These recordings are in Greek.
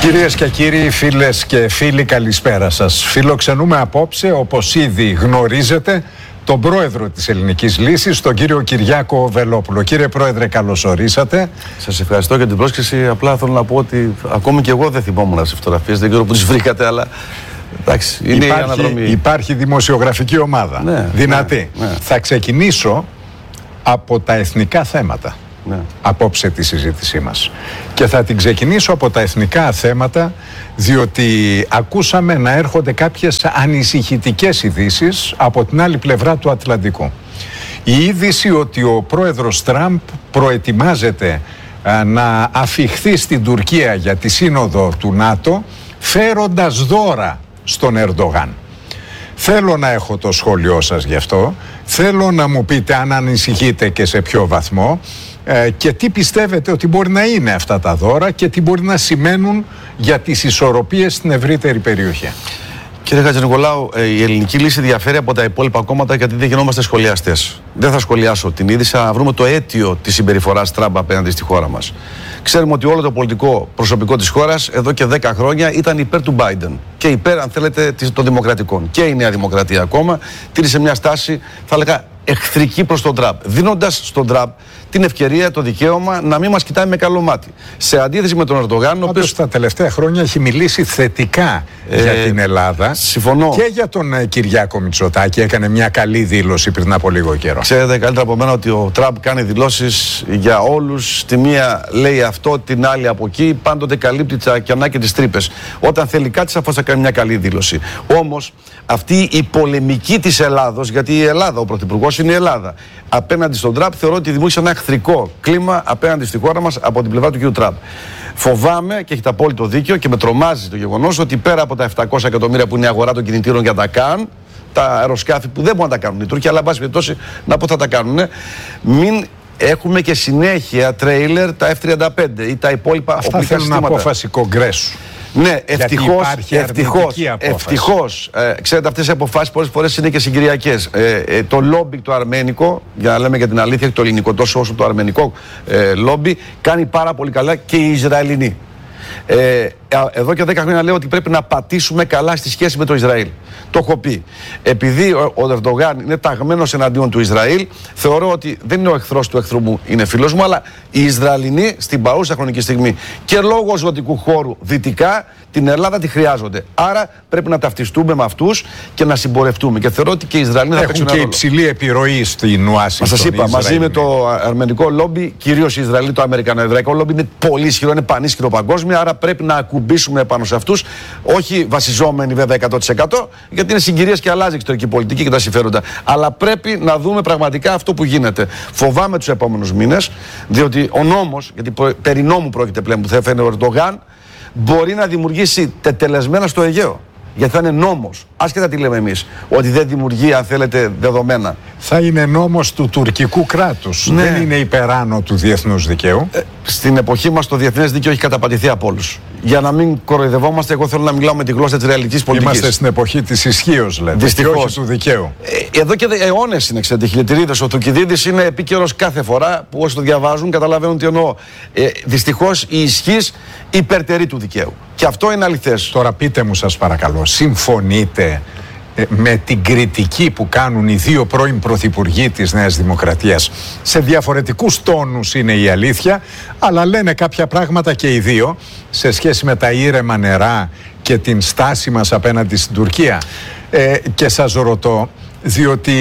Κυρίες και κύριοι, φίλες και φίλοι, καλησπέρα σας. Φιλοξενούμε απόψε, όπως ήδη γνωρίζετε, τον πρόεδρο της Ελληνικής Λύσης, τον κύριο Κυριάκο Βελόπουλο. Κύριε Πρόεδρε, καλώς ορίσατε. Σας ευχαριστώ για την πρόσκληση. Απλά θέλω να πω ότι ακόμη και εγώ δεν θυμόμουν σε φωτογραφίες. Δεν ξέρω που τις βρήκατε, αλλά εντάξει, είναι η αναδρομή. Υπάρχει δημοσιογραφική ομάδα, ναι, δυνατή. Ναι. Θα ξεκινήσω από τα εθνικά θέματα. Ναι. Απόψε τη συζήτησή μας. Και θα την ξεκινήσω από τα εθνικά θέματα, διότι ακούσαμε να έρχονται κάποιες ανησυχητικές ειδήσεις από την άλλη πλευρά του Ατλαντικού. Η είδηση ότι ο πρόεδρος Τραμπ προετοιμάζεται να αφιχθεί στην Τουρκία για τη σύνοδο του ΝΑΤΟ, φέροντας δώρα στον Ερντογάν. Θέλω να έχω το σχόλιο σας γι' αυτό. Θέλω να μου πείτε αν ανησυχείτε και σε ποιο βαθμό και τι πιστεύετε ότι μπορεί να είναι αυτά τα δώρα και τι μπορεί να σημαίνουν για τις ισορροπίες στην ευρύτερη περιοχή. Κύριε Χατζηνικολάου, η Ελληνική Λύση διαφέρει από τα υπόλοιπα κόμματα γιατί δεν γινόμαστε σχολιαστές. Δεν θα σχολιάσω την είδηση, να βρούμε το αίτιο της συμπεριφοράς Τραμπ απέναντι στη χώρα μας. Ξέρουμε ότι όλο το πολιτικό προσωπικό της χώρας εδώ και 10 χρόνια ήταν υπέρ του Biden και υπέρ, αν θέλετε, των Δημοκρατικών. Και η Νέα Δημοκρατία ακόμα τήρησε μια στάση, θα έλεγα, εχθρική προς τον Τραμπ, δίνοντας στον Τραμπ την ευκαιρία, το δικαίωμα να μην μας κοιτάει με καλό μάτι. Σε αντίθεση με τον Ερντογάν, ο οποίος τα τελευταία χρόνια έχει μιλήσει θετικά για την Ελλάδα. Συμφωνώ. Και για τον Κυριάκο Μητσοτάκη έκανε μια καλή δήλωση πριν από λίγο καιρό. Ξέρετε καλύτερα από μένα ότι ο Τραμπ κάνει δηλώσεις για όλους. Τη μία λέει αυτό, την άλλη από εκεί. Πάντοτε καλύπτει τα κενά και τις τρύπες. Όταν θέλει κάτι, σαφώς θα κάνει μια καλή δήλωση. Όμως αυτή η πολεμική της Ελλάδος, γιατί η Ελλάδα, ο πρωθυπουργός είναι η Ελλάδα, απέναντι στον Τραμπ, θεωρώ ότι δημιούργησε ένα εχθρικό κλίμα απέναντι στη χώρα μας από την πλευρά του κ. Τραμπ. Φοβάμαι και έχετε απόλυτο δίκιο και με τρομάζει το γεγονός ότι πέρα από τα 700 εκατομμύρια που είναι η αγορά των κινητήρων για τα ΚΑΝ, τα αεροσκάφη που δεν μπορούν να τα κάνουν οι Τούρκοι, αλλά εν πάση περιπτώσει να πω θα τα κάνουν, μην έχουμε και συνέχεια τρέιλερ τα F-35 ή τα υπόλοιπα οπλικά συστήματα. Αυτά θέλουν απόφαση Κογκρέσου. Ναι, ευτυχώς. Ξέρετε, αυτές οι αποφάσεις πολλές φορές είναι και συγκυριακές. Το λόμπι το αρμένικο, για να λέμε για την αλήθεια, το ελληνικό τόσο όσο το αρμενικό λόμπι, κάνει πάρα πολύ καλά και οι Ισραηλινοί. Εδώ και 10 χρόνια λέω ότι πρέπει να πατήσουμε καλά στη σχέση με το Ισραήλ. Το έχω πει. Επειδή ο Ερντογάν είναι ταγμένος εναντίον του Ισραήλ, θεωρώ ότι δεν είναι ο εχθρός του εχθρού μου, είναι φίλος μου, αλλά οι Ισραηλινοί στην παρούσα χρονική στιγμή και λόγω ζωτικού χώρου δυτικά την Ελλάδα τη χρειάζονται. Άρα πρέπει να ταυτιστούμε με αυτούς και να συμπορευτούμε. Και θεωρώ ότι και οι Ισραηλινοί θα παίξουν και υψηλή επιρροή στην Ουάσιγκτον. Σας είπα, μαζί με το αρμενικό λόμπι, κυρίως οι Ισραηλοί, το αμερικανοεβραϊκό λόμπι είναι πολύ ισχυρό, είναι πανίσχυρο παγκόσμια. Άρα πρέπει να ακουμπήσουμε πάνω σε αυτούς. Όχι βασιζόμενοι βέβαια 100%, γιατί είναι συγκυρίες και αλλάζει η εξωτερική πολιτική και τα συμφέροντα. Αλλά πρέπει να δούμε πραγματικά αυτό που γίνεται. Φοβάμαι τους επόμενους μήνες, διότι ο νόμος, γιατί περί νόμου πρόκειται πλέον που θα έφερε ο Ερντογάν, μπορεί να δημιουργήσει τετελεσμένα στο Αιγαίο. Γιατί θα είναι νόμος, άσχετα τι λέμε εμείς, ότι δεν δημιουργεί, αν θέλετε, δεδομένα. Θα είναι νόμος του τουρκικού κράτους. Ναι. Δεν είναι υπεράνω του διεθνούς δικαίου. Στην εποχή μας το διεθνές δίκαιο έχει καταπατηθεί από όλους. Για να μην κοροϊδευόμαστε, εγώ θέλω να μιλάω με τη γλώσσα της ρεαλικής πολιτικής. Είμαστε στην εποχή της ισχύως, λέτε. Δυστυχώς. Και όχι του δικαίου. Εδώ και αιώνες είναι, ξέρετε, χιλιετηρίδες. Ο Θουκυδίδης είναι επίκαιρος κάθε φορά που όσοι το διαβάζουν καταλαβαίνουν τι εννοώ. Δυστυχώς η ισχύς υπερτερεί του δικαίου. Και αυτό είναι αληθές. Τώρα πείτε μου, σας παρακαλώ, συμφωνείτε με την κριτική που κάνουν οι δύο πρώην πρωθυπουργοί της Νέας Δημοκρατίας? Σε διαφορετικούς τόνους είναι η αλήθεια, αλλά λένε κάποια πράγματα και οι δύο σε σχέση με τα ήρεμα νερά και την στάση μας απέναντι στην Τουρκία. Και σας ρωτώ, διότι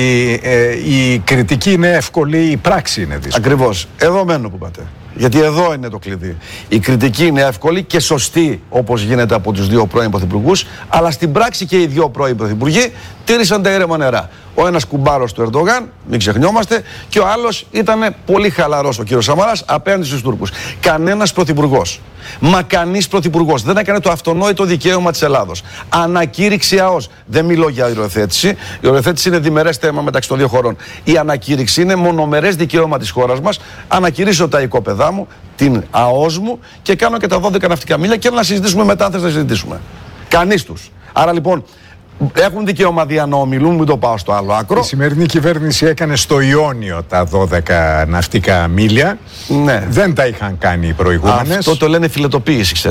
η κριτική είναι εύκολη, η πράξη είναι δύσκολη. Ακριβώς. Εδώ μένω που είπατε. Γιατί εδώ είναι το κλειδί. Η κριτική είναι εύκολη και σωστή, όπως γίνεται από τους δύο πρώην πρωθυπουργούς, αλλά στην πράξη και οι δύο πρώην πρωθυπουργοί τήρησαν τα ήρεμα νερά. Ο ένας κουμπάρος του Ερντογάν, μην ξεχνιόμαστε, και ο άλλος ήταν πολύ χαλαρός, ο κύριος Σαμαράς, απέναντι στους Τούρκους. Κανένας πρωθυπουργός, μα κανείς πρωθυπουργός δεν έκανε το αυτονόητο δικαίωμα της Ελλάδος. Ανακήρυξη ΑΟΣ. Δεν μιλώ για οριοθέτηση. Η οριοθέτηση είναι διμερές θέμα μεταξύ των δύο χωρών. Η ανακήρυξη είναι μονομερές δικαίωμα της χώρας μας. Ανακηρύσω τα οικόπεδά μου, την ΑΟΣ μου και κάνω και τα 12 ναυτικά μίλια και να συζητήσουμε μετά, αν θες να συζητήσουμε. Κανείς τους. Άρα λοιπόν, έχουν δικαίωμα διανομιλούν, μην το πάω στο άλλο άκρο. Η σημερινή κυβέρνηση έκανε στο Ιόνιο τα 12 ναυτικά μίλια. Ναι. Δεν τα είχαν κάνει οι προηγούμενες. Αυτό το λένε φιλετοποίηση, ξέρετε.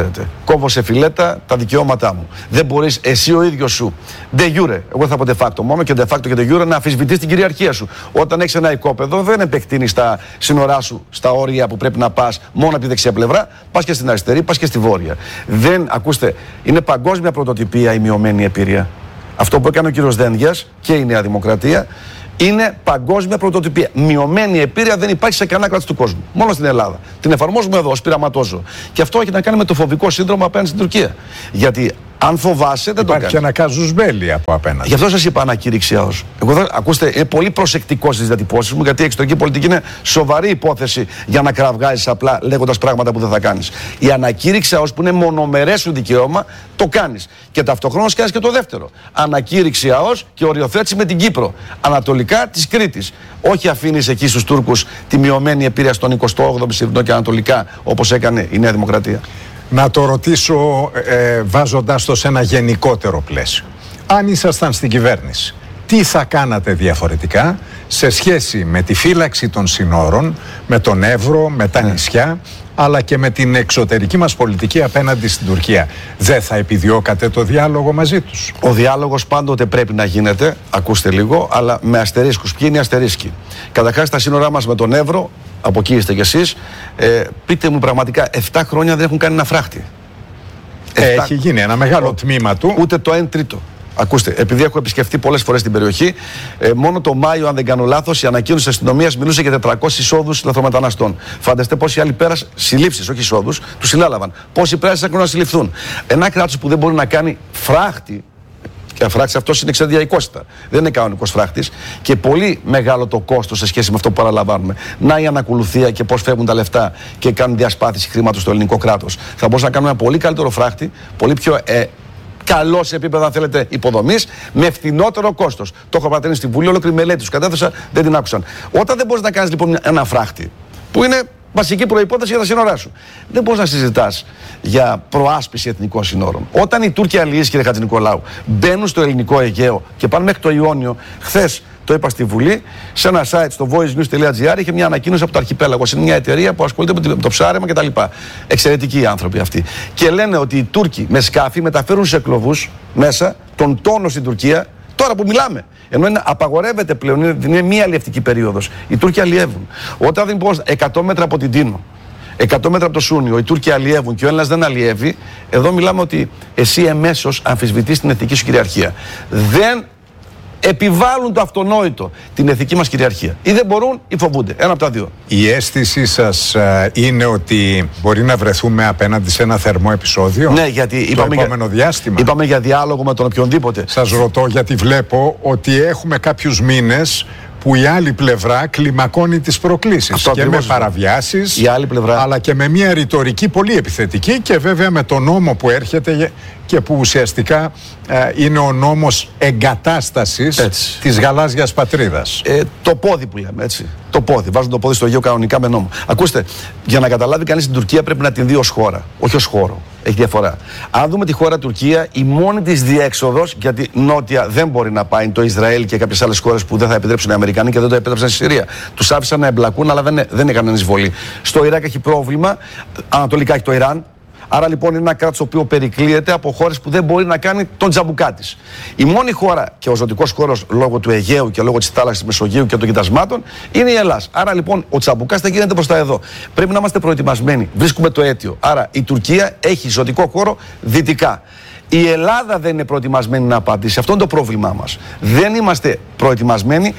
Κόβω σε φιλέτα τα δικαιώματά μου. Δεν μπορείς εσύ ο ίδιος σου, de jure, εγώ θα πω de facto μόνο και de facto και de jure, να αμφισβητείς την κυριαρχία σου. Όταν έχεις ένα οικόπεδο, δεν επεκτείνεις τα σύνορά σου στα όρια που πρέπει να πας μόνο από τη δεξιά πλευρά, πας και στην αριστερή, πας και στη βόρεια. Ακούστε, είναι παγκόσμια πρωτοτυπία η μειωμένη επίρρεια. Αυτό που έκανε ο κύριος Δένδιας και η Νέα Δημοκρατία είναι παγκόσμια πρωτοτυπία. Μειωμένη επίρρεια δεν υπάρχει σε κανένα κράτος του κόσμου. Μόνο στην Ελλάδα. Την εφαρμόζουμε εδώ ως πειραματόζωο. Και αυτό έχει να κάνει με το φοβικό σύνδρομο απέναντι στην Τουρκία. Γιατί αν φοβάσαι, δεν το κάνεις. Υπάρχει και ένα κάζους μπέλι από απέναντι. Γι' αυτό σας είπα ανακήρυξη ΑΟΣ. Ακούστε, είναι πολύ προσεκτικό στις διατυπώσεις μου, γιατί η εξωτερική πολιτική είναι σοβαρή υπόθεση για να κραυγάζεις απλά λέγοντας πράγματα που δεν θα κάνεις. Η ανακήρυξη ΑΟΣ που είναι μονομερές σου δικαίωμα, το κάνεις. Και ταυτοχρόνως κάνεις και το δεύτερο. Ανακήρυξη ΑΟΣ και οριοθέτηση με την Κύπρο. Ανατολικά της Κρήτης. Όχι αφήνεις εκεί στους Τούρκους τη μειωμένη επίρρεια στον 28ο Μεσηρινό και ανατολικά όπως έκανε η Νέα Δημοκρατία. Να το ρωτήσω βάζοντάς το σε ένα γενικότερο πλαίσιο. Αν ήσασταν στην κυβέρνηση, τι θα κάνατε διαφορετικά σε σχέση με τη φύλαξη των συνόρων, με τον Εύρο, με τα νησιά, αλλά και με την εξωτερική μας πολιτική απέναντι στην Τουρκία? Δεν θα επιδιώκατε το διάλογο μαζί τους? Ο διάλογος πάντοτε πρέπει να γίνεται, ακούστε λίγο, αλλά με αστερίσκους. Ποιοι είναι οι αστερίσκοι? Καταρχάς τα σύνορά μας με τον Εύρο, από εκεί είστε κι εσείς, πείτε μου πραγματικά, 7 χρόνια δεν έχουν κάνει ένα φράχτη. Έχει γίνει ένα μεγάλο τμήμα του. Ούτε το 1/3. Ακούστε, επειδή έχω επισκεφτεί πολλές φορές την περιοχή, μόνο το Μάιο, αν δεν κάνω λάθος, η ανακοίνωση της αστυνομίας μιλούσε για 400 εισόδους λαθρομεταναστών. Φανταστείτε πόσοι άλλοι πέρασαν, συλλήψεις, όχι εισόδους, τους συλλάλαβαν. Πόσοι πέρασαν να συλληφθούν. Ένα κράτος που δεν μπορεί να κάνει φράχτη, και φράχτη αυτό είναι εξαδιαϊκόστα. Δεν είναι κανονικός φράχτης και πολύ μεγάλο το κόστος σε σχέση με αυτό που παραλαμβάνουμε. Να η ανακολουθία και πώς φεύγουν τα λεφτά και κάνουν διασπάθηση χρήματος στο ελληνικό κράτος. Θα μπορούσαμε να κάνουμε ένα πολύ καλύτερο φράχτη, πολύ πιο καλό σε επίπεδο, αν θέλετε, υποδομής, με φθηνότερο κόστος. Το έχω πατρίνει στη Βουλή, ολόκληρη μελέτη τους κατέθεσα, δεν την άκουσαν. Όταν δεν μπορείς να κάνεις λοιπόν ένα φράχτη, που είναι βασική προϋπόθεση για τα σύνορά σου, δεν μπορείς να συζητάς για προάσπιση εθνικών συνόρων. Όταν οι Τούρκοι αλληλείς, κύριε Χατζηνικολάου, μπαίνουν στο ελληνικό Αιγαίο και πάνε μέχρι το Ιόνιο, χθες το είπα στη Βουλή, σε ένα site στο voicenews.gr είχε μια ανακοίνωση από το Αρχιπέλαγος. Είναι μια εταιρεία που ασχολείται με το ψάρεμα κτλ. Εξαιρετικοί οι άνθρωποι αυτοί. Και λένε ότι οι Τούρκοι με σκάφη μεταφέρουν σε κλωβούς μέσα τον τόνο στην Τουρκία, τώρα που μιλάμε. Ενώ απαγορεύεται πλέον, είναι μία αλλιευτική περίοδος. Οι Τούρκοι αλλιεύουν. Όταν λοιπόν 100 μέτρα από την Τίνο, 100 μέτρα από το Σούνιο, οι Τούρκοι αλλιεύουν και ο Έλληνας δεν αλλιεύει, εδώ μιλάμε ότι εσύ εμέσως αμφισβητείς την εθνική σου κυριαρχία. Δεν επιβάλλουν το αυτονόητο, την εθνική μας κυριαρχία. Ή δεν μπορούν ή φοβούνται. Ένα από τα δύο. Η αίσθησή σας είναι ότι μπορεί να βρεθούμε απέναντι σε ένα θερμό επεισόδιο? Ναι, γιατί το επόμενο διάστημα. Είπαμε για διάλογο με τον οποιονδήποτε. Σας ρωτώ γιατί βλέπω ότι έχουμε κάποιους μήνες που η άλλη πλευρά κλιμακώνει τις προκλήσεις. Αυτό και με παραβιάσεις, η άλλη πλευρά, αλλά και με μια ρητορική πολύ επιθετική και βέβαια με τον νόμο που έρχεται και που ουσιαστικά είναι ο νόμος εγκατάστασης της γαλάζιας πατρίδας. Το πόδι που λέμε, έτσι. Το πόδι. Βάζουν το πόδι στο Αιγαίο κανονικά με νόμο. Ακούστε, για να καταλάβει κανείς την Τουρκία πρέπει να την δει ως χώρα, όχι ως χώρο. Έχει διαφορά. Αν δούμε τη χώρα Τουρκία, η μόνη της διέξοδος, γιατί νότια δεν μπορεί να πάει, το Ισραήλ και κάποιες άλλες χώρες που δεν θα επιτρέψουν οι Αμερικανοί και δεν το επέτρεψαν στη Συρία. Τους άφησαν να εμπλακούν, αλλά δεν έκαναν εισβολή. Στο Ιράκ έχει πρόβλημα, ανατολικά έχει το Ιράν. Άρα λοιπόν είναι ένα κράτος το οποίο περικλείεται από χώρες που δεν μπορεί να κάνει τον τζαμπουκά της. Η μόνη χώρα και ο ζωτικός χώρος λόγω του Αιγαίου και λόγω της θάλασσας Μεσογείου και των κοιτασμάτων είναι η Ελλάδα. Άρα λοιπόν ο τζαμπουκάς θα γίνεται προς τα εδώ. Πρέπει να είμαστε προετοιμασμένοι. Βρίσκουμε το αίτιο. Άρα η Τουρκία έχει ζωτικό χώρο δυτικά. Η Ελλάδα δεν είναι προετοιμασμένη να απαντήσει. Αυτό είναι το πρόβλημά μας. Δεν είμαστε προετοιμασμένοι.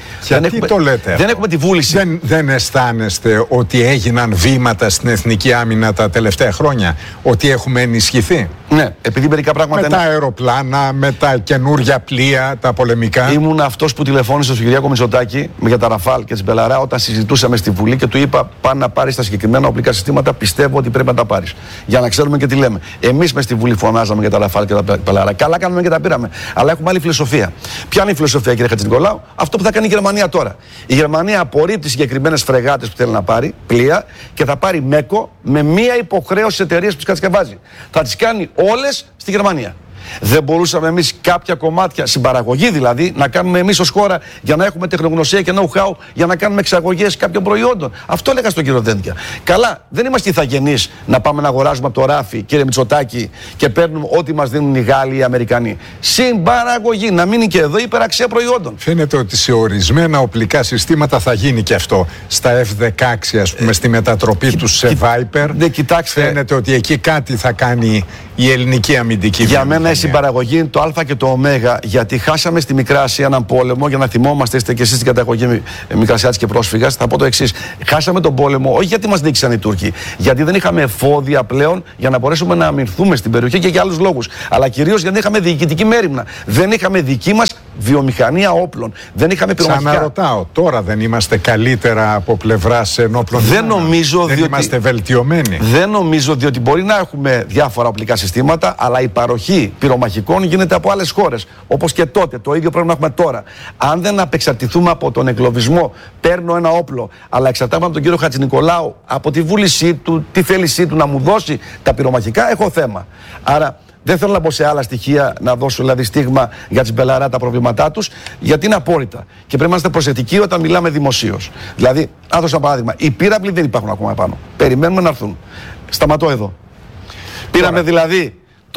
Δεν έχουμε τη βούληση. Δεν αισθάνεστε ότι έγιναν βήματα στην εθνική άμυνα τα τελευταία χρόνια? Ότι έχουμε ενισχυθεί? Ναι, επειδή μερικά πράγματα. Με τα αεροπλάνα, με τα καινούργια πλοία, τα πολεμικά. Ήμουν αυτός που τηλεφώνησε στον Κυριάκο Μητσοτάκη για τα Ραφάλ και τις Μπελαρά όταν συζητούσαμε στη Βουλή και του είπα: πάνε να πάρεις τα συγκεκριμένα οπλικά συστήματα. Πιστεύω ότι πρέπει να τα πάρεις. Για να ξέρουμε και τι λέμε. Εμείς μες στη Βουλή φωνάζαμε για τα Ραφάλ και τα Μπελαρά. Καλά κάνουμε και τα πήραμε. Αλλά έχουμε άλλη φιλοσοφία. Ποια είναι η φιλοσοφία, κύριε Χατζηνικολάου? Αυτό που θα κάνει η Γερμανία τώρα. Η Γερμανία απορρίπτει συγκεκριμένες φρεγάτες που θέλει να πάρει, πλοία, και θα πάρει MEKO με μία υποχρέωση εταιρείας που τις κατασκευάζει. Θα τις κάνει όλες στη Γερμανία. Δεν μπορούσαμε εμείς κάποια κομμάτια, συμπαραγωγή δηλαδή, να κάνουμε εμείς ως χώρα για να έχουμε τεχνογνωσία και know-how για να κάνουμε εξαγωγές κάποιων προϊόντων. Αυτό έλεγα στον κύριο Δένδια. Καλά, δεν είμαστε ηθαγενείς να πάμε να αγοράζουμε από το ράφι, κύριε Μητσοτάκη, και παίρνουμε ό,τι μας δίνουν οι Γάλλοι ή οι Αμερικανοί. Συμπαραγωγή, να μείνει και εδώ υπεραξία προϊόντων. Φαίνεται ότι σε ορισμένα οπλικά συστήματα θα γίνει και αυτό. Στα F-16, ας πούμε, στη μετατροπή του σε Viper. Ναι, κοιτάξτε. Φαίνεται ότι εκεί κάτι θα κάνει η ελληνική αμυντική Για μένα η συμπαραγωγή είναι το Α και το Ω, γιατί χάσαμε στη Μικρά Ασία έναν πόλεμο. Για να θυμόμαστε, είστε και εσείς στην καταγωγή Μικρασιάτης και πρόσφυγας, θα πω το εξής. Χάσαμε τον πόλεμο όχι γιατί μας νίκησαν οι Τούρκοι, γιατί δεν είχαμε εφόδια πλέον για να μπορέσουμε να αμυνθούμε στην περιοχή και για άλλους λόγους. Αλλά κυρίως γιατί δεν είχαμε διοικητική μέριμνα. Δεν είχαμε δική μας βιομηχανία όπλων. Δεν είχαμε πυρομαχικά. Ξαναρωτάω, τώρα δεν είμαστε καλύτερα από πλευράς ενόπλων? Δεν νομίζω, δεν είμαστε βελτιωμένοι. Δεν νομίζω, διότι μπορεί να έχουμε διάφορα οπλικά συστήματα, αλλά η παροχή πυρομαχικών γίνεται από άλλες χώρες. Όπως και τότε. Το ίδιο πρέπει να έχουμε τώρα. Αν δεν απεξαρτηθούμε από τον εγκλωβισμό, παίρνω ένα όπλο, αλλά εξαρτάμε από τον κύριο Χατζηνικολάου, από τη βούλησή του, τη θέλησή του να μου δώσει τα πυρομαχικά, έχω θέμα. Άρα δεν θέλω να μπω σε άλλα στοιχεία, να δώσω δηλαδή στίγμα για τις Μπελαρά τα προβλήματά τους, γιατί είναι απόρριτα. Και πρέπει να είμαστε προσεκτικοί όταν μιλάμε δημοσίως. Δηλαδή, να δώσω ένα παράδειγμα. Οι πύραυλοι δεν υπάρχουν ακόμα πάνω. Περιμένουμε να έρθουν. Σταματώ εδώ. Πήραμε δηλαδή το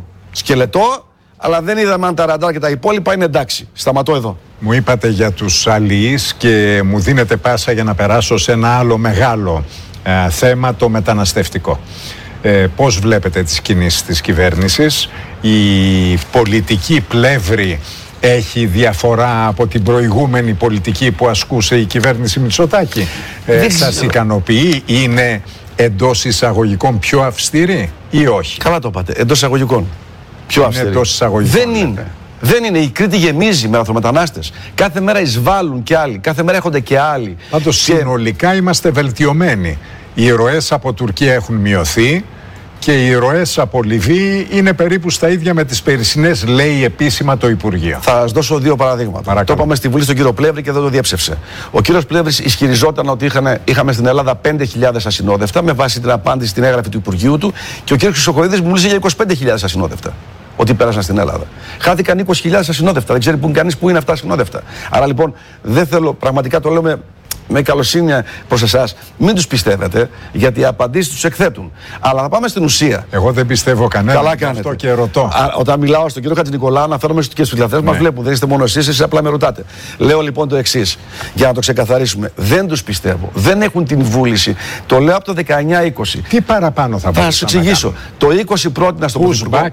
σκελετό, αλλά δεν είδαμε αν τα ραντάρ και τα υπόλοιπα είναι εντάξει. Σταματώ εδώ. Μου είπατε για τους αλληλείς και μου δίνετε πάσα για να περάσω σε ένα άλλο μεγάλο θέμα, το μεταναστευτικό. Πώς βλέπετε τις κινήσεις της κυβέρνησης? Η πολιτική πλεύρη έχει διαφορά από την προηγούμενη πολιτική που ασκούσε η κυβέρνηση Μητσοτάκη? Σας ικανοποιεί? Είναι εντός εισαγωγικών πιο αυστηρή ή όχι? Καλά το είπατε. Εντός εισαγωγικών. Πιο αυστηρή. Εντός εισαγωγικών. Δεν είναι. Δεν είναι. Η Κρήτη γεμίζει με λαθρομετανάστες. Κάθε μέρα εισβάλλουν και άλλοι. Κάθε μέρα έρχονται και άλλοι. Πάντως συνολικά είμαστε βελτιωμένοι. Οι ροές από Τουρκία έχουν μειωθεί και οι ροές από Λιβύη είναι περίπου στα ίδια με τις περσινές, λέει επίσημα το Υπουργείο. Θα σας δώσω δύο παραδείγματα. Παρακαλώ. Το είπαμε στη Βουλή στον κύριο Πλεύρη και δεν το διέψευσε. Ο κύριος Πλεύρης ισχυριζόταν ότι είχαμε στην Ελλάδα 5.000 ασυνόδευτα με βάση την απάντηση στην έγγραφη του Υπουργείου του, και ο κύριος Χρυσοχοΐδης μου μίλησε για 25.000 ασυνόδευτα. Ότι πέρασαν στην Ελλάδα. Χάθηκαν 20.000 ασυνόδευτα. Δεν ξέρει κανείς πού είναι αυτά ασυνόδευτα. Άρα λοιπόν δεν θέλω, πραγματικά το λέω με καλοσύνη προς εσάς, μην τους πιστεύετε, γιατί οι απαντήσεις τους εκθέτουν. Αλλά θα πάμε στην ουσία. Εγώ δεν πιστεύω κανένα. Καλά κάνετε. Αυτό και ρωτώ. Όταν μιλάω στον κύριο Χατζηνικολάου, αναφέρομαι και στους φιλαθλές, μας βλέπουν. Δεν είστε μόνο εσείς απλά με ρωτάτε. Λέω λοιπόν το εξής, για να το ξεκαθαρίσουμε. Δεν τους πιστεύω. Δεν έχουν την βούληση. Το λέω από το 19-20. Τι παραπάνω θα μπορούσα να σου εξηγήσω. Το 20 πρότεινα στον Πρωθυπουργό.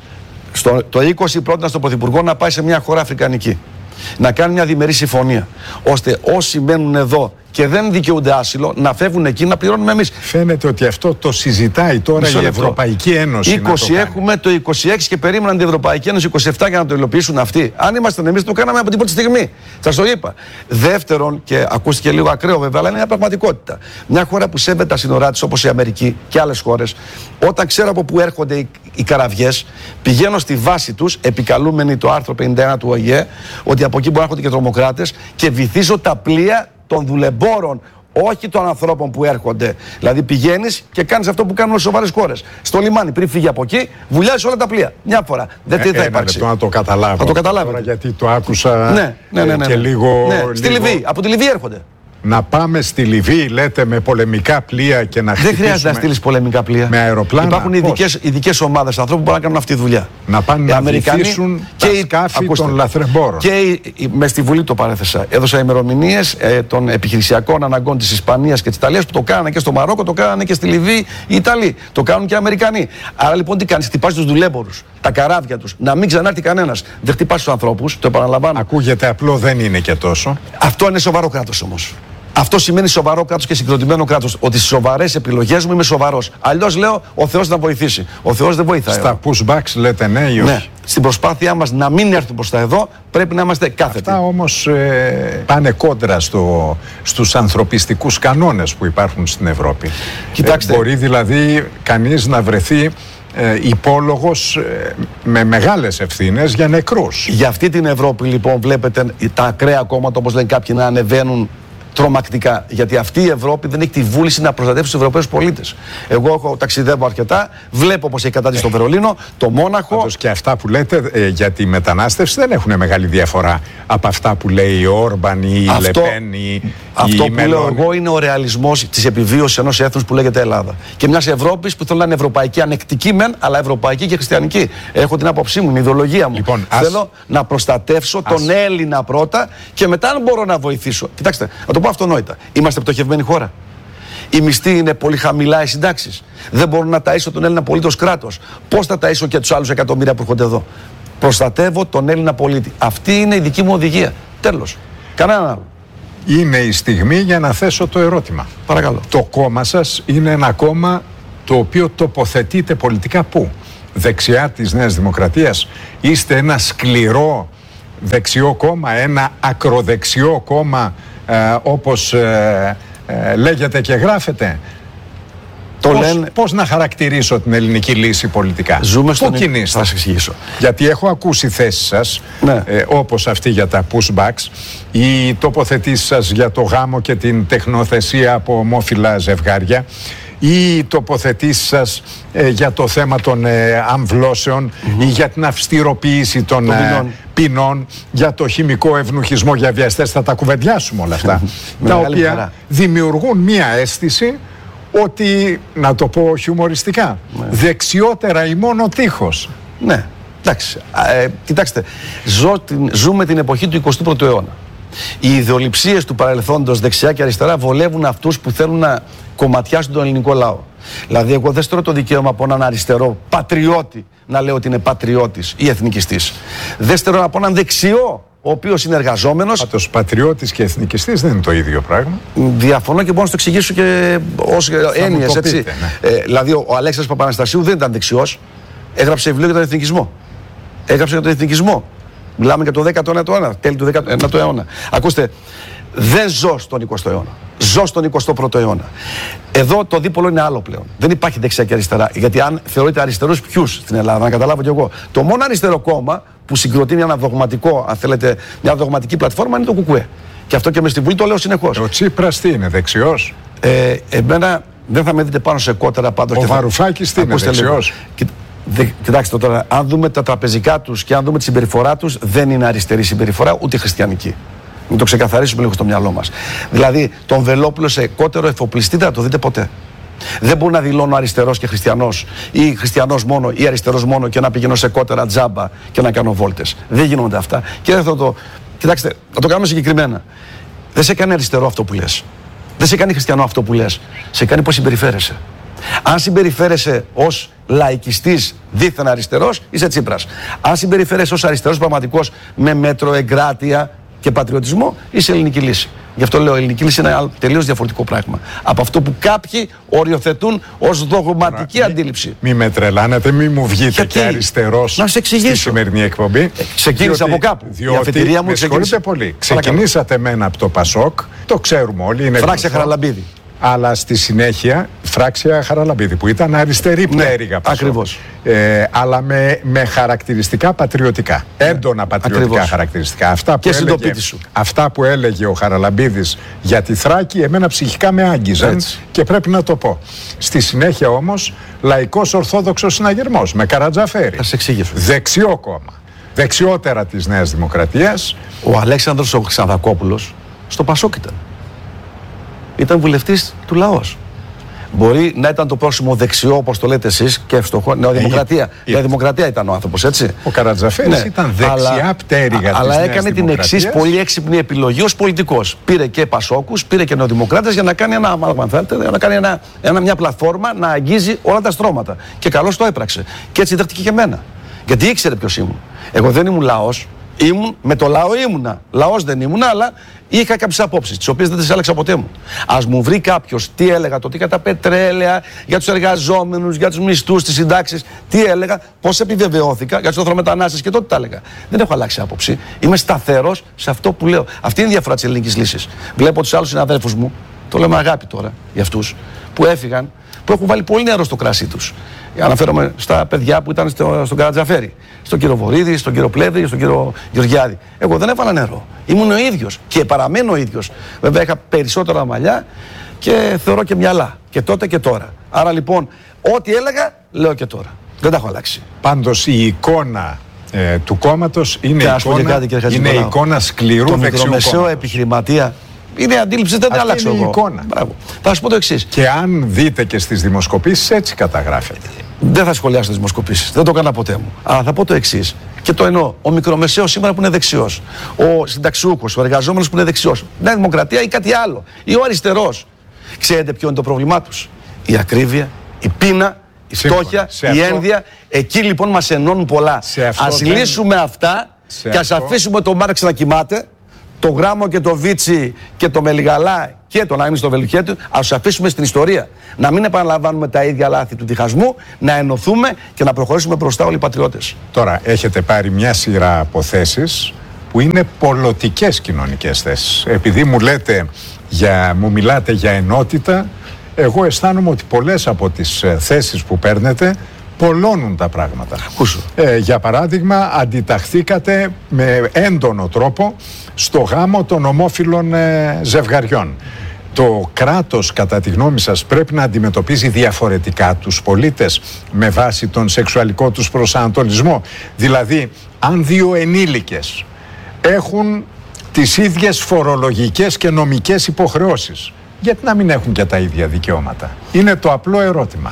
Το 20 πρότεινα στον Πρωθυπουργό να πάει σε μια χώρα αφρικανική. Να κάνει μια διμερή συμφωνία, ώστε όσοι μένουν εδώ και δεν δικαιούνται άσυλο να φεύγουν εκεί, να πληρώνουμε εμείς. Φαίνεται ότι αυτό το συζητάει τώρα η Ευρωπαϊκή Ένωση. 20 έχουμε, το 26 και περίμεναν την Ευρωπαϊκή Ένωση 27 για να το υλοποιήσουν αυτοί. Αν ήμασταν εμείς, το κάναμε από την πρώτη στιγμή. Σας το είπα. Δεύτερον, και ακούστηκε λίγο ακραίο βέβαια, αλλά είναι μια πραγματικότητα. Μια χώρα που σέβεται τα σύνορά της, όπως η Αμερική και άλλες χώρες, όταν ξέρω από πού έρχονται οι καραβιές, πηγαίνω στη βάση τους, επικαλούμενοι το άρθρο 51 του ΟΗΕ, ότι από εκεί μπορούν να έρχονται και τρομοκράτες, και βυθίζω τα πλοία των δουλεμπόρων, όχι των ανθρώπων που έρχονται. Δηλαδή πηγαίνεις και κάνεις αυτό που κάνουν σοβαρές χώρες. Στο λιμάνι, πριν φύγει από εκεί, βουλιάζεις όλα τα πλοία. Μια φορά. Δεν θα υπάρξει. Να το καταλάβω. Θα το καταλάβετε. Τώρα, γιατί το άκουσα ναι. και λίγο... Στη Λιβύη. Από τη Λιβύη έρχονται. Να πάμε στη Λιβύη, λέτε, με πολεμικά πλοία και να χτυπήσουμε? Δεν χρειάζεται να στείλεις πολεμικά πλοία. Με αεροπλάνα. Υπάρχουν ειδικές ομάδες ανθρώπων που μπορούν να κάνουν αυτή τη δουλειά. Να πάνε να βοηθήσουν τα σκάφη των λαθρεμπόρων. Και μες στη Βουλή το παρέθεσα. Έδωσα ημερομηνίες των επιχειρησιακών αναγκών της Ισπανίας και της Ιταλίας, που το κάνανε και στο Μαρόκο, το κάνανε και στη Λιβύη οι Ιταλοί. Το κάνουν και οι Αμερικανοί. Άρα λοιπόν τι κάνεις? Χτυπάς τους δουλέμπορους, τα καράβια τους, να μην ξανάρθει κανένας. Δεν χτυπάς τους ανθρώπους, το επαναλαμβάνω. Ακούγεται απλό, δεν είναι και τόσο. Αυτό είναι σοβαρό κράτος όμως. Αυτό σημαίνει σοβαρό κράτος και συγκροτημένο κράτος. Ότι στις σοβαρές επιλογές μου είμαι σοβαρός. Αλλιώς λέω ο Θεός να βοηθήσει. Ο Θεός δεν βοηθάει. Στα pushbacks λέτε ναι ή όχι? Ναι. Στην προσπάθειά μας να μην έρθουν προς τα εδώ, πρέπει να είμαστε κάθετοι. Αυτά όμως πάνε κόντρα στους ανθρωπιστικούς κανόνες που υπάρχουν στην Ευρώπη. Κοιτάξτε. Μπορεί δηλαδή κανείς να βρεθεί υπόλογος με μεγάλες ευθύνες για νεκρούς. Για αυτή την Ευρώπη λοιπόν βλέπετε τα ακραία κόμματα, όπως λένε κάποιοι, να ανεβαίνουν τρομακτικά. Γιατί αυτή η Ευρώπη δεν έχει τη βούληση να προστατεύσει τους Ευρωπαίους πολίτες. Εγώ ταξιδεύω αρκετά, βλέπω πως έχει κατάσταση στο Βερολίνο, το Μόναχο. Πάντως και αυτά που λέτε για τη μετανάστευση δεν έχουν μεγάλη διαφορά από αυτά που λέει ο Όρμπαν ή η Λεπέν ή αυτό η που λέω εγώ είναι ο ρεαλισμός της επιβίωσης ενός έθνους που λέγεται Ελλάδα. Και μιας Ευρώπης που θέλω να είναι ευρωπαϊκή, ανεκτική μεν, αλλά ευρωπαϊκή και χριστιανική. Έχω την άποψή μου, η ιδεολογία μου. Λοιπόν, θέλω να προστατεύσω τον Έλληνα πρώτα και μετά αν μπορώ να βοηθήσω. Κοιτάξτε, να το πω αυτονόητα. Είμαστε πτωχευμένη χώρα. Οι μισθοί είναι πολύ χαμηλά, οι συντάξεις. Δεν μπορώ να ταΐσω τον Έλληνα πολίτη ως κράτος. Πώς θα ταΐσω και τους άλλους εκατομμύρια που έρχονται εδώ? Προστατεύω τον Έλληνα πολίτη. Αυτή είναι η δική μου οδηγία. Τέλος. Κανέναν άλλο. Είναι η στιγμή για να θέσω το ερώτημα. Παρακαλώ. Το κόμμα σας είναι ένα κόμμα το οποίο τοποθετείται πολιτικά πού? Δεξιά της Νέας Δημοκρατίας? Είστε ένα σκληρό δεξιό κόμμα, ένα ακροδεξιό κόμμα όπως λέγεται και γράφεται? Πώς να χαρακτηρίσω την ελληνική λύση πολιτικά? Ζούμε στον... Πού κινείστε? Θα σας εξηγήσω. Γιατί έχω ακούσει θέσεις σας, ναι. Όπως αυτή για τα pushbacks, οι τοποθετήσεις σας για το γάμο και την τεχνοθεσία από ομόφυλα ζευγάρια, ή τοποθετήσεις σας για το θέμα των αμβλώσεων ή για την αυστηροποίηση των ποινών, για το χημικό ευνουχισμό για βιαστές. Θα τα κουβεντιάσουμε όλα αυτά, τα οποία δημιουργούν μία αίσθηση ότι, να το πω χιουμοριστικά, δεξιότερα ή μόνο τείχος. Ναι, εντάξει. Κοιτάξτε, ζούμε την εποχή του 21ου αιώνα. Οι ιδεολειψίες του παρελθόντος δεξιά και αριστερά βολεύουν αυτούς που θέλουν να κομματιάσουν τον ελληνικό λαό. Δηλαδή, εγώ δεν στρώ το δικαίωμα από έναν αριστερό πατριώτη να λέω ότι είναι πατριώτης ή εθνικιστής. Δεν στρώ από έναν δεξιό, ο οποίος είναι εργαζόμενος. Πάντως, πατριώτης και εθνικιστής δεν είναι το ίδιο πράγμα. Διαφωνώ και μπορώ να το εξηγήσω και ως έννοιες, έτσι. Ναι. Δηλαδή, ο Αλέξανδρος Παπαναστασίου δεν ήταν δεξιός. Έγραψε βιβλίο για τον εθνικισμό. Έγραψε για τον εθνικισμό. Μιλάμε για το 19ο αιώνα, τέλη του 19ου αιώνα. Ακούστε, δεν ζω στον 20ο αιώνα. Ζω στον 21ο αιώνα. Εδώ το δίπολο είναι άλλο πλέον. Δεν υπάρχει δεξιά και αριστερά. Γιατί αν θεωρείτε αριστερούς ποιους στην Ελλάδα, να καταλάβω κι εγώ. Το μόνο αριστερό κόμμα που συγκροτεί ένα δογματικό, αν θέλετε, μια δογματική πλατφόρμα είναι το ΚΚΕ. Και αυτό και μες στη Βουλή το λέω συνεχώς. Ο Τσίπρας τι είναι, δεξιός? Εμένα δεν θα με δείτε πάνω σε κότερα πάντως. Ο Βαρουφάκης τι είναι, δεξιός? Κοιτάξτε τώρα, αν δούμε τα τραπεζικά τους και αν δούμε τη συμπεριφορά τους, δεν είναι αριστερή συμπεριφορά ούτε χριστιανική. Να το ξεκαθαρίσουμε λίγο στο μυαλό μας. Δηλαδή, τον Βελόπουλο σε κότερο εφοπλιστή δεν θα το δείτε ποτέ. Δεν μπορεί να δηλώνω αριστερός και χριστιανός ή χριστιανός μόνο ή αριστερός μόνο και να πηγαίνω σε κότερα τζάμπα και να κάνω βόλτες. Δεν γίνονται αυτά. Και δεν θα το. Κοιτάξτε, να το κάνουμε συγκεκριμένα. Δεν σε κάνει αριστερό αυτό που λες. Δεν σε κάνει χριστιανό αυτό που λες. Σε κάνει πώς συμπεριφέρεσαι. Αν συμπεριφέρεσαι ως λαϊκιστής δίθεν αριστερός, είσαι Τσίπρας. Αν συμπεριφέρεσαι ως αριστερός πραγματικός με μέτρο, εγκράτεια και πατριωτισμό, είσαι ελληνική λύση. Γι' αυτό λέω: ελληνική λύση είναι ένα τελείως διαφορετικό πράγμα από αυτό που κάποιοι οριοθετούν ως δογματική αντίληψη. Μη με τρελάνετε, μη μου βγείτε και αριστερός στη σημερινή εκπομπή. Ξεκίνησα από κάπου. Η αφετηρία μου ξεκίνησε πολύ. Ξεκινήσατε μένα από το Πασόκ, το ξέρουμε όλοι. Φράξια Χαραλαμπίδη. Αλλά στη συνέχεια Φράξια Χαραλαμπίδη, που ήταν αριστερή πτέρυγα. Ακριβώς. Αλλά με χαρακτηριστικά πατριωτικά. Έντονα πατριωτικά χαρακτηριστικά. Αυτά που έλεγε ο Χαραλαμπίδης για τη Θράκη, εμένα ψυχικά με άγγιζαν και πρέπει να το πω. Στη συνέχεια όμως, λαϊκός ορθόδοξος συναγερμός με Καρατζαφέρη. Δεξιό κόμμα. Δεξιότερα της Νέας Δημοκρατίας. Ο Αλέξανδρος ο Ξανθακόπουλος στο Πασόκ ήταν. Ήταν βουλευτής του λαός. Μπορεί να ήταν το πρόσημο δεξιό, όπως το λέτε εσείς, και εύστοχο. Νεοδημοκρατία. Νεοδημοκρατία ήταν ο άνθρωπος, έτσι. Ο Καρατζαφέρης ήταν δεξιά πτέρυγα της αλλά Νέας έκανε την εξής πολύ έξυπνη επιλογή ως πολιτικός. Πήρε και Πασόκους, πήρε και Νεοδημοκράτες για να κάνει ένα αμάλγαμα, αν θέλετε, για να κάνει μια πλατφόρμα να αγγίζει όλα τα στρώματα. Και καλώς το έπραξε. Και έτσι δέχτηκε και εμένα. Γιατί ήξερε ποιος ήμουν. Εγώ δεν ήμουν λαός. Με το λαό ήμουνα. Λαός δεν ήμουνα, αλλά είχα κάποιες απόψεις, τις οποίες δεν τις άλλαξα ποτέ μου. Ας μου βρει κάποιος τι έλεγα τότε για τα πετρέλαια, για τους εργαζόμενους, για τους μισθούς, τις συντάξεις, τι έλεγα, πώς επιβεβαιώθηκα, για τους λαθρομετανάστες και τότε τα έλεγα. Δεν έχω αλλάξει άποψη. Είμαι σταθερός σε αυτό που λέω. Αυτή είναι η διαφορά της ελληνικής λύσης. Βλέπω τους άλλους συναδέλφους μου, το λέω με αγάπη τώρα για αυτούς, που έφυγαν, που έχουν βάλει πολύ νερό στο κράσι τους. Αναφέρομαι στα παιδιά που ήταν στον Καρατζαφέρη, στον κύριο Βορίδη, στον κύριο Πλεύρη, στον κύριο Γεωργιάδη. Εγώ δεν έβαλα νερό. Ήμουν ο ίδιος και παραμένω ο ίδιος. Βέβαια είχα περισσότερα μαλλιά και θεωρώ και μυαλά. Και τότε και τώρα. Άρα λοιπόν, ό,τι έλεγα, λέω και τώρα. Δεν τα έχω αλλάξει. Πάντως η εικόνα του κόμματος είναι εικόνα σκληρού δεξιού κόμματος. Το μικρομεσαίο επιχειρηματία. Είναι αντίληψη, δεν την αλλάξω εγώ. Εικόνα. Θα σας πω το εξής. Και αν δείτε και στις δημοσκοπήσεις, έτσι καταγράφεται. Δεν θα σχολιάσω τις δημοσκοπήσεις. Δεν το έκανα ποτέ μου. Αλλά θα πω το εξής. Και το εννοώ. Ο μικρομεσαίος σήμερα που είναι δεξιός. Ο συνταξιούχος, ο εργαζόμενος που είναι δεξιός. Νέα Δημοκρατία ή κάτι άλλο. Ή ο αριστερός. Ξέρετε ποιο είναι το πρόβλημά τους? Η ακρίβεια, η πείνα, η φτώχεια, η ένδια. Εκεί λοιπόν μας ενώνουν πολλά. Ας λύσουμε αυτά και ας αφήσουμε τον Μάρξ να κοιμάται. Το Γράμμο και το Βίτσι και το Μελιγαλά και τον Άγνη στο Βελουχέτου, ας αφήσουμε στην ιστορία. Να μην επαναλαμβάνουμε τα ίδια λάθη του διχασμού, να ενωθούμε και να προχωρήσουμε μπροστά όλοι οι πατριώτες. Τώρα, έχετε πάρει μια σειρά από θέσεις που είναι πολιτικές κοινωνικές θέσεις. Επειδή μου μιλάτε για ενότητα, εγώ αισθάνομαι ότι πολλές από τις θέσεις που παίρνετε πολλώνουν τα πράγματα. Για παράδειγμα, αντιταχθήκατε με έντονο τρόπο στο γάμο των ομόφυλων ζευγαριών. Το κράτος, κατά τη γνώμη σας, πρέπει να αντιμετωπίζει διαφορετικά τους πολίτες με βάση τον σεξουαλικό τους προσανατολισμό? Δηλαδή, αν δύο ενήλικες έχουν τις ίδιες φορολογικές και νομικές υποχρεώσεις, γιατί να μην έχουν και τα ίδια δικαιώματα? Είναι το απλό ερώτημα.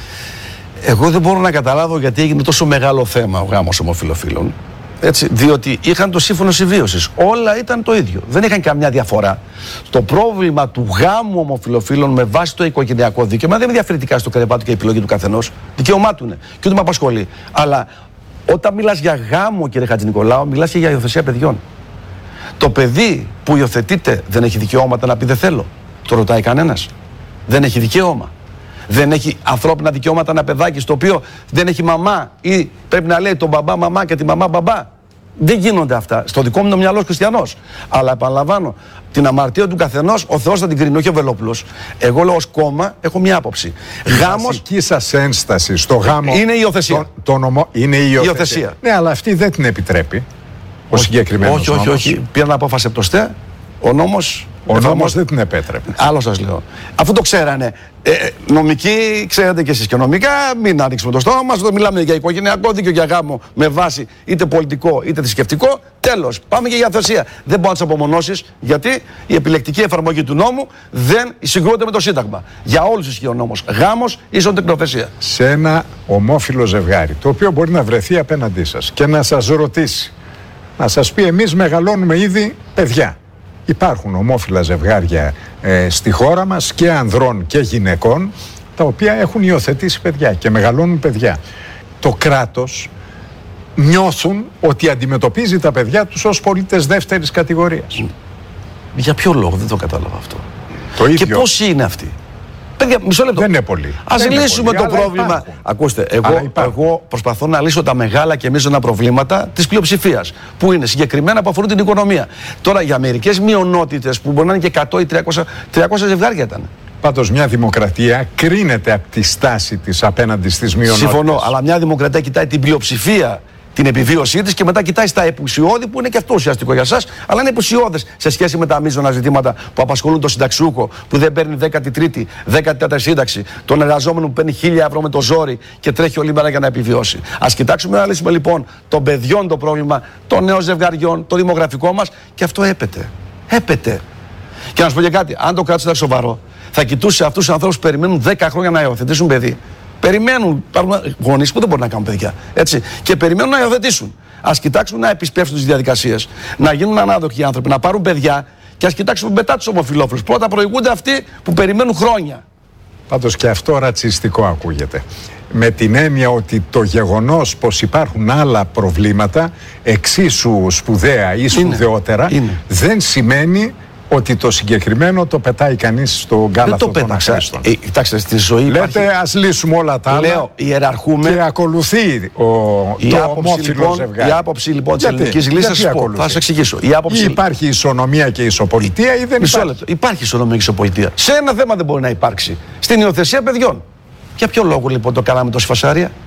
Εγώ δεν μπορώ να καταλάβω γιατί έγινε τόσο μεγάλο θέμα ο γάμος ομοφυλοφίλων. Έτσι, διότι είχαν το σύμφωνο συμβίωσης. Όλα ήταν το ίδιο. Δεν είχαν καμιά διαφορά. Το πρόβλημα του γάμου ομοφυλοφίλων με βάση το οικογενειακό δίκαιο, δεν είναι διαφορετικά στο κρεβάτι και η επιλογή του καθενός. Δικαίωμά του είναι. Και ούτε με απασχολεί. Αλλά όταν μιλάς για γάμο, κύριε Χατζηνικολάου, μιλάς και για υιοθεσία παιδιών. Το παιδί που υιοθετείται δεν έχει δικαιώματα να πει δεν θέλω? Το ρωτάει κανένας? Δεν έχει δικαίωμα? Δεν έχει ανθρώπινα δικαιώματα ένα παιδάκι στο οποίο δεν έχει μαμά ή πρέπει να λέει τον μπαμπά μαμά και τη μαμά μπαμπά? Δεν γίνονται αυτά. Στο δικό μου το μυαλό χριστιανός. Αλλά επαναλαμβάνω, την αμαρτία του καθενός ο Θεός θα την κρίνει, όχι ο Βελόπουλος. Εγώ λέω ως κόμμα έχω μια άποψη. Γάμος. Η βασική σας ένσταση στο γάμο είναι η υιοθεσία. Είναι η υιοθεσία. Ναι, αλλά αυτή δεν την επιτρέπει ο συγκεκριμένος νόμος. Όχι. Πήραν απόφαση από το ΣΤΕ. Ο νόμος δεν την επέτρεπε. Άλλο σας λέω. Αφού το ξέρανε. Νομικοί, ξέρετε κι εσείς και νομικά, μην ανοίξουμε το στόμα μας. Όταν μιλάμε για οικογενειακό δίκαιο, για γάμο με βάση είτε πολιτικό είτε θρησκευτικό, τέλος. Πάμε και για υιοθεσία. Δεν μπορεί να τις απομονώσεις, γιατί η επιλεκτική εφαρμογή του νόμου δεν συγκρούεται με το Σύνταγμα. Για όλους ισχύει ο νόμος. Γάμος ίσον τεκνοθεσία. Σε ένα ομόφυλο ζευγάρι, το οποίο μπορεί να βρεθεί απέναντί σας και να σας ρωτήσει, να σας πει: εμείς μεγαλώνουμε ήδη παιδιά. Υπάρχουν ομόφυλα ζευγάρια στη χώρα μας και ανδρών και γυναικών, τα οποία έχουν υιοθετήσει παιδιά και μεγαλώνουν παιδιά. Το κράτος νιώθουν ότι αντιμετωπίζει τα παιδιά τους ως πολίτες δεύτερης κατηγορίας. Για ποιο λόγο? Δεν το κατάλαβα αυτό. Το ίδιο. Και πώς είναι αυτοί? Παιδιά, μισό λεπτό. Δεν είναι πολύ. Ας λύσουμε το πρόβλημα. Υπάρχουν. Ακούστε, εγώ προσπαθώ να λύσω τα μεγάλα και μείζωνα προβλήματα της πλειοψηφίας, που είναι συγκεκριμένα που αφορούν την οικονομία. Τώρα για μερικές μειονότητες που μπορεί να είναι και 100 ή 300 ζευγάρια ήταν. Πάντως μια δημοκρατία κρίνεται από τη στάση της απέναντι στις μειονότητες. Συμφωνώ, αλλά μια δημοκρατία κοιτάει την πλειοψηφία, την επιβίωσή της, και μετά κοιτάει στα επουσιώδη, που είναι και αυτό ουσιαστικό για σας, αλλά είναι επουσιώδες σε σχέση με τα μείζωνα ζητήματα που απασχολούν τον συνταξιούχο που δεν παίρνει 13η, 14η σύνταξη, τον εργαζόμενο που παίρνει 1.000 ευρώ με το ζόρι και τρέχει όλη μέρα για να επιβιώσει. Ας κοιτάξουμε να λύσουμε λοιπόν των παιδιών το πρόβλημα, των νέων ζευγαριών, το δημογραφικό μας, και αυτό έπεται. Έπεται. Και να σου πω και κάτι, αν το κράτος ήταν σοβαρό, θα κοιτούσε αυτούς τους ανθρώπους που περιμένουν 10 χρόνια να υιοθετήσουν παιδί. Περιμένουν, υπάρχουν γονείς που δεν μπορούν να κάνουν παιδιά. Έτσι, και περιμένουν να υιοθετήσουν. Ας κοιτάξουν να επισπεύσουν τις διαδικασίες, να γίνουν ανάδοχοι άνθρωποι, να πάρουν παιδιά, και ας κοιτάξουμε μετά τους ομοφυλόφιλους. Πρώτα προηγούνται αυτοί που περιμένουν χρόνια. Πάντως και αυτό ρατσιστικό ακούγεται. Με την έννοια ότι το γεγονός πως υπάρχουν άλλα προβλήματα εξίσου σπουδαία ή σπουδαιότερα δεν σημαίνει ότι το συγκεκριμένο το πετάει κανείς στο γκάλαθο των αχρήστων. Κοιτάξτε, στη ζωή λέτε υπάρχει... ας λύσουμε όλα τα άλλα. Λέω, ιεραρχούμε. Και ακολουθεί το ομόφυλο ζευγάρι. Η άποψη λοιπόν της ελληνικής λύσης, θα σας εξηγήσω. Ή υπάρχει ισονομία και ισοπολιτεία ή δεν υπάρχει? Υπάρχει ισονομία και ισοπολιτεία. Σε ένα θέμα δεν μπορεί να υπάρξει. Στην υιοθεσία παιδιών. Για ποιο λόγο λοιπόν το κάναμε τόση φασαρία?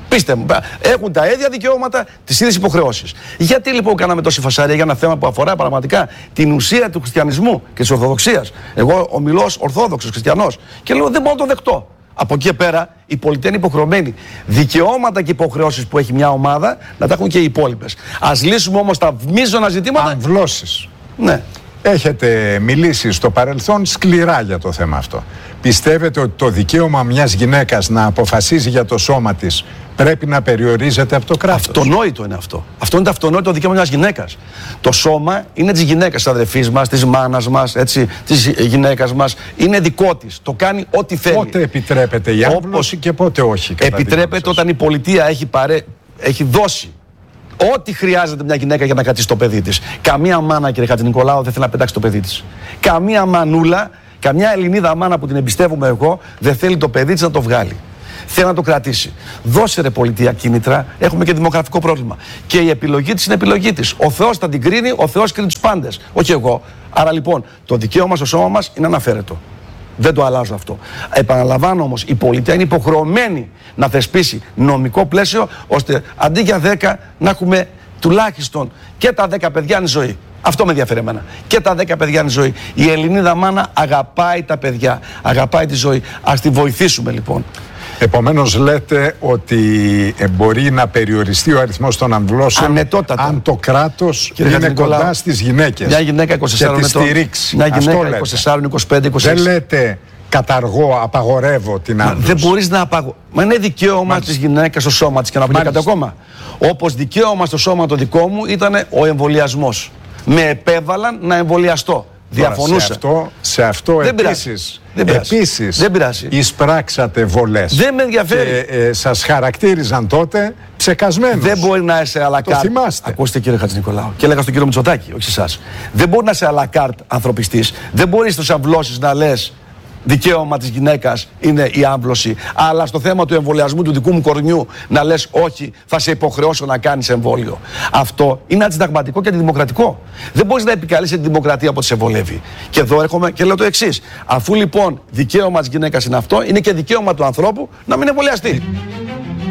Πείστε μου, έχουν τα ίδια δικαιώματα, τις ίδιες υποχρεώσεις. Γιατί λοιπόν κάναμε τόση φασαρία για ένα θέμα που αφορά πραγματικά την ουσία του χριστιανισμού και της Ορθοδοξίας? Εγώ ομιλώ ως Ορθόδοξος χριστιανός και λέω δεν μπορώ να το δεχτώ. Από εκεί πέρα η πολιτεία είναι υποχρεωμένη δικαιώματα και υποχρεώσεις που έχει μια ομάδα να τα έχουν και οι υπόλοιπες. Ας λύσουμε όμως τα μείζωνα ζητήματα. Αμβλώσεις. Ναι. Έχετε μιλήσει στο παρελθόν σκληρά για το θέμα αυτό. Πιστεύετε ότι το δικαίωμα μιας γυναίκας να αποφασίζει για το σώμα της πρέπει να περιορίζεται από το κράτος? Αυτονόητο είναι αυτό. Αυτό είναι το αυτονόητο δικαίωμα μιας γυναίκας. Το σώμα είναι της γυναίκας, της αδερφής μας, της μάνας μας, έτσι, της γυναίκας μας. Είναι δικό της. Το κάνει ό,τι θέλει. Πότε επιτρέπεται η άμβλωση και πότε όχι? Επιτρέπεται όταν η πολιτεία έχει δώσει ό,τι χρειάζεται μια γυναίκα για να κρατήσει το παιδί της. Καμία μάνα, κύριε Χατζηνικολάου, δεν θέλει να πετάξει το παιδί της. Καμία μανούλα, καμιά Ελληνίδα μάνα που την εμπιστεύομαι εγώ, δεν θέλει το παιδί της να το βγάλει. Θέλει να το κρατήσει. Δώσε ρε πολιτεία κίνητρα, έχουμε και δημογραφικό πρόβλημα. Και η επιλογή της είναι επιλογή της. Ο Θεός θα την κρίνει, ο Θεός κρίνει τους πάντες. Όχι εγώ. Άρα λοιπόν, το δικαίωμα στο σώμα μας είναι αναφέρετο. Δεν το αλλάζω αυτό. Επαναλαμβάνω όμως, η πολιτεία είναι υποχρεωμένη να θεσπίσει νομικό πλαίσιο, ώστε αντί για 10 να έχουμε τουλάχιστον και τα 10 παιδιά είναι ζωή. Αυτό με ενδιαφέρει εμένα. Και τα 10 παιδιά είναι ζωή. Η Ελληνίδα μάνα αγαπάει τα παιδιά, αγαπάει τη ζωή. Ας τη βοηθήσουμε λοιπόν. Επομένως λέτε ότι μπορεί να περιοριστεί ο αριθμός των αμβλώσεων αν το κράτος είναι κοντά στις γυναίκες. Μια γυναίκα 24 ετών, μια γυναίκα 24, 25, 26. Δεν λέτε καταργώ, απαγορεύω την άμβλωση. Δεν μπορείς να απαγορεύεις. Μα είναι δικαίωμα της γυναίκας στο σώμα της και να βγει κάτι ακόμα. Όπως δικαίωμα στο σώμα το δικό μου ήταν ο εμβολιασμός. Με επέβαλαν να εμβολιαστώ. Διαφωνούσα. Σε αυτό επίσης εισπράξατε βολές. Δεν με ενδιαφέρει. Και σας χαρακτήριζαν τότε ψεκασμένους. Δεν μπορεί να είσαι αλακάρτ. Ακούστε κύριε Χατζηνικολάου. Και έλεγα στον κύριο Μητσοτάκη, όχι σε εσάς. Δεν μπορεί να είσαι αλακάρτ ανθρωπιστής. Δεν μπορείς στους αμβλώσεις να λες δικαίωμα της γυναίκας είναι η άμβλωση. Αλλά στο θέμα του εμβολιασμού του δικού μου κορμιού να λες όχι, θα σε υποχρεώσω να κάνεις εμβόλιο. Αυτό είναι αντισυνταγματικό και αντιδημοκρατικό. Δεν μπορείς να επικαλείς τη δημοκρατία από ό,τι σε βολεύει. Και εδώ έρχομαι και λέω το εξής. Αφού λοιπόν δικαίωμα της γυναίκας είναι αυτό, είναι και δικαίωμα του ανθρώπου να μην εμβολιαστεί.